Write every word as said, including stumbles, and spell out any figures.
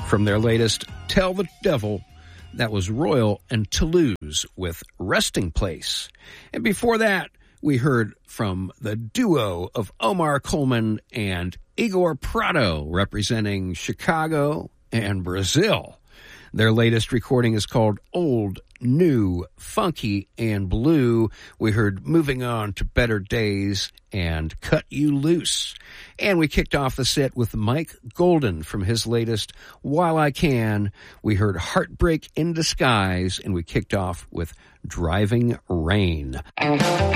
From their latest Tell the Devil, that was Royal and Toulouse with Resting Place. And before that, we heard from the duo of Omar Coleman and Igor Prado, representing Chicago and Brazil. Their latest recording is called Old, New, Funky, and Blue. We heard Moving On to Better Days and Cut You Loose. And we kicked off the set with Mike Golden from his latest While I Can. We heard Heartbreak in Disguise, and we kicked off with Driving Rain.